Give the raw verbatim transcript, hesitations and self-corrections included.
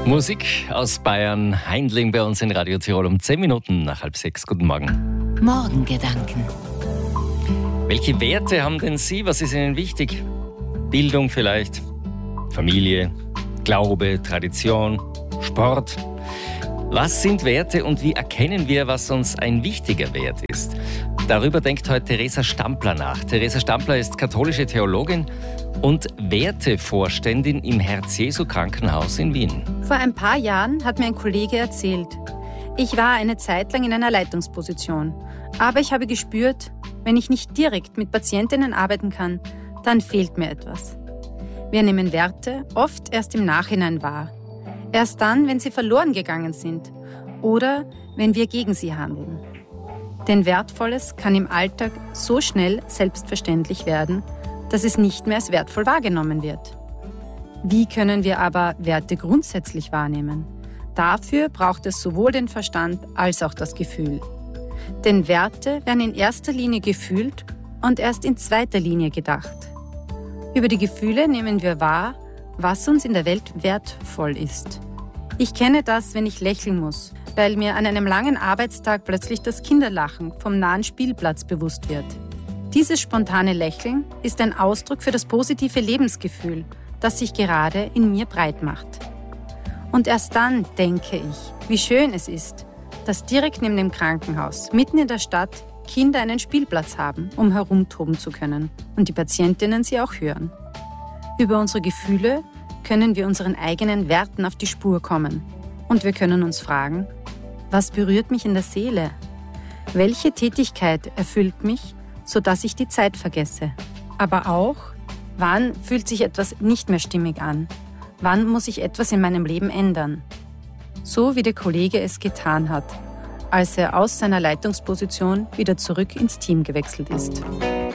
Musik aus Bayern, Heindling bei uns in Radio Tirol um zehn Minuten nach halb sechs. Guten Morgen. Morgengedanken. Welche Werte haben denn Sie? Was ist Ihnen wichtig? Bildung vielleicht, Familie, Glaube, Tradition, Sport. Was sind Werte und wie erkennen wir, was uns ein wichtiger Wert ist? Darüber denkt heute Theresa Stampler nach. Theresa Stampler ist katholische Theologin und Wertevorständin im Herz-Jesu-Krankenhaus in Wien. Vor ein paar Jahren hat mir ein Kollege erzählt, ich war eine Zeit lang in einer Leitungsposition, aber ich habe gespürt, wenn ich nicht direkt mit Patientinnen arbeiten kann, dann fehlt mir etwas. Wir nehmen Werte oft erst im Nachhinein wahr. Erst dann, wenn sie verloren gegangen sind oder wenn wir gegen sie handeln. Denn Wertvolles kann im Alltag so schnell selbstverständlich werden, dass es nicht mehr als wertvoll wahrgenommen wird. Wie können wir aber Werte grundsätzlich wahrnehmen? Dafür braucht es sowohl den Verstand als auch das Gefühl. Denn Werte werden in erster Linie gefühlt und erst in zweiter Linie gedacht. Über die Gefühle nehmen wir wahr, was uns in der Welt wertvoll ist. Ich kenne das, wenn ich lächeln muss, weil mir an einem langen Arbeitstag plötzlich das Kinderlachen vom nahen Spielplatz bewusst wird. Dieses spontane Lächeln ist ein Ausdruck für das positive Lebensgefühl, das sich gerade in mir breit macht. Und erst dann denke ich, wie schön es ist, dass direkt neben dem Krankenhaus, mitten in der Stadt, Kinder einen Spielplatz haben, um herumtoben zu können und die Patientinnen sie auch hören. Über unsere Gefühle können wir unseren eigenen Werten auf die Spur kommen. Und wir können uns fragen, was berührt mich in der Seele? Welche Tätigkeit erfüllt mich, sodass ich die Zeit vergesse? Aber auch, wann fühlt sich etwas nicht mehr stimmig an? Wann muss ich etwas in meinem Leben ändern? So wie der Kollege es getan hat, als er aus seiner Leitungsposition wieder zurück ins Team gewechselt ist.